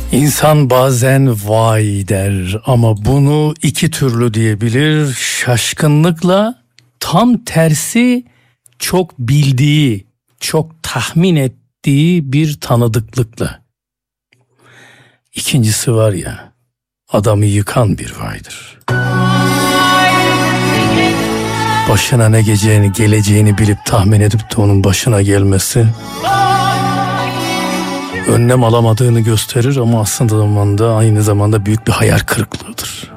İnsan bazen vay der ama bunu iki türlü diyebilir. Şaşkınlıkla, tam tersi çok bildiği, çok tahmin ettiği bir tanıdıklıkla. İkincisi var ya, adamı yıkan bir vaydır. Başına ne geleceğini bilip tahmin edip de onun başına gelmesi, önlem alamadığını gösterir ama aslında aynı zamanda büyük bir hayal kırıklığıdır.